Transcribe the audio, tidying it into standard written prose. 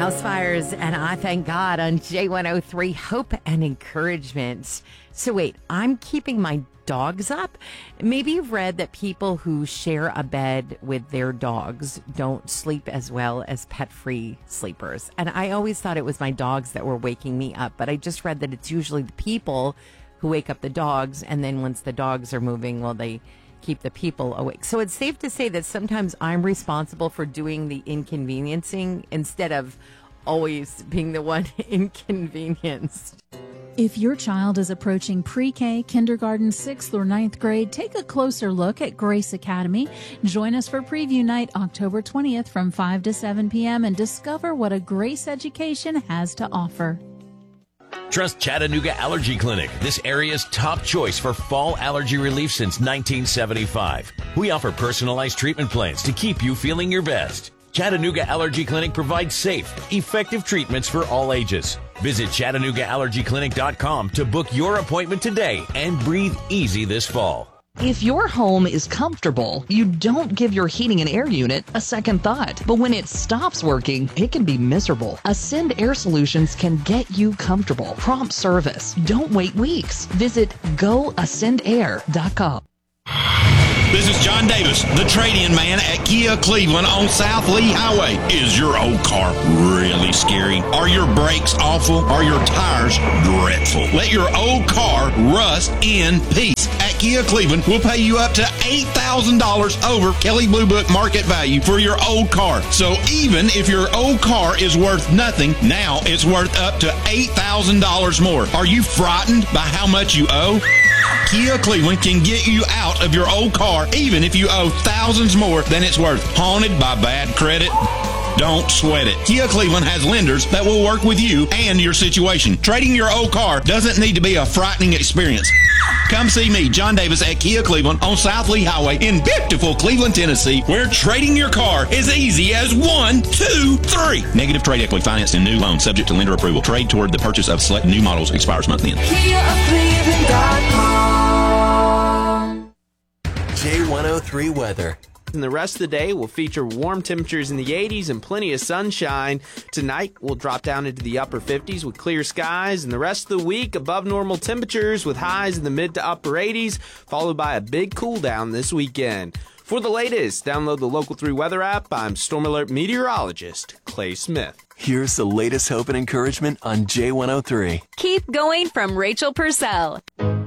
House fires, and I thank God on J103, hope and encouragement. So wait, I'm keeping my dogs up? Maybe you've read that people who share a bed with their dogs don't sleep as well as pet-free sleepers. And I always thought it was my dogs that were waking me up, but I just read that it's usually the people who wake up the dogs, and then once the dogs are moving, well, they keep the people awake. So it's safe to say that sometimes I'm responsible for doing the inconveniencing instead of always being the one inconvenienced. If your child is approaching pre-K, kindergarten, 6th or 9th grade, take a closer look at Grace Academy. Join us for preview night October 20th from 5 to 7 p.m. and discover what a Grace education has to offer. Trust Chattanooga Allergy Clinic, this area's top choice for fall allergy relief since 1975. We offer personalized treatment plans to keep you feeling your best. Chattanooga Allergy Clinic provides safe, effective treatments for all ages. Visit ChattanoogaAllergyClinic.com to book your appointment today and breathe easy this fall. If your home is comfortable, you don't give your heating and air unit a second thought. But when it stops working, it can be miserable. Ascend Air Solutions can get you comfortable. Prompt service. Don't wait weeks. Visit GoAscendAir.com. This is John Davis, the trade-in man at Kia Cleveland on South Lee Highway. Is your old car really scary? Are your brakes awful? Are your tires dreadful? Let your old car rust in peace. At Kia Cleveland, we'll pay you up to $8,000 over Kelley Blue Book market value for your old car. So even if your old car is worth nothing, now it's worth up to $8,000 more. Are you frightened by how much you owe? Kia Cleveland can get you out of your old car even if you owe thousands more than it's worth. Haunted by bad credit? Don't sweat it. Kia Cleveland has lenders that will work with you and your situation. Trading your old car doesn't need to be a frightening experience. Come see me, John Davis, at Kia Cleveland on South Lee Highway in beautiful Cleveland, Tennessee, where trading your car is easy as 1, 2, 3. Negative trade equity financed in new loan subject to lender approval. Trade toward the purchase of select new models expires month end. KiaofCleveland.com. J103 weather. And the rest of the day will feature warm temperatures in the 80s and plenty of sunshine. Tonight, we'll drop down into the upper 50s with clear skies. And the rest of the week, above normal temperatures with highs in the mid to upper 80s, followed by a big cool down this weekend. For the latest, download the Local 3 weather app. I'm Storm Alert meteorologist Clay Smith. Here's the latest hope and encouragement on J103. Keep going from Rachel Purcell.